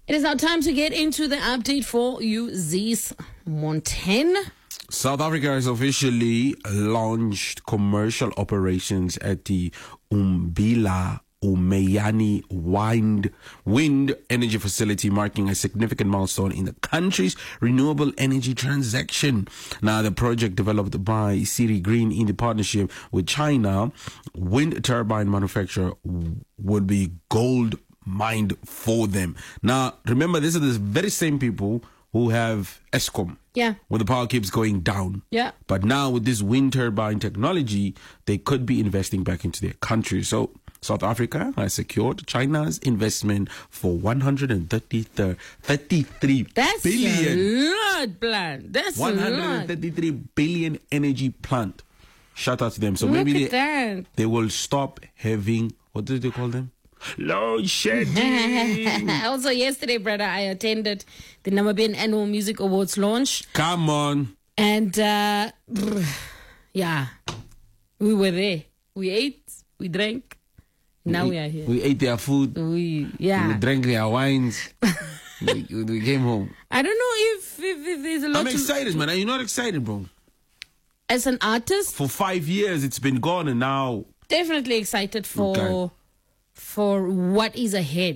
It is now time to get into the update for you this morning. South Africa has officially launched commercial operations at the Ummbila Umeyani wind energy facility, marking a significant milestone in the country's renewable energy transaction. Now, the project developed by City Green in the partnership with China wind turbine manufacturer would be gold mined for them. Now, remember, these are the very same people who have Eskom. Yeah. When the power keeps going down. Yeah. But now with this wind turbine technology, they could be investing back into their country. So South Africa has secured China's investment for 133 That's billion. a lot, plan. That's 133 billion energy plant. Shout out to them. So Look maybe at that. they will stop having, what do they call them? Load shedding. Also, yesterday, brother, I attended the Namibian Annual Music Awards launch. Come on. And, yeah, we were there. We ate, we drank. Now we are here. We ate their food. We drank their wines. we came home. I don't know if there's a lot. I'm excited, man. Are you not excited, bro? As an artist? For 5 years, it's been gone, and now... Definitely excited for what is ahead.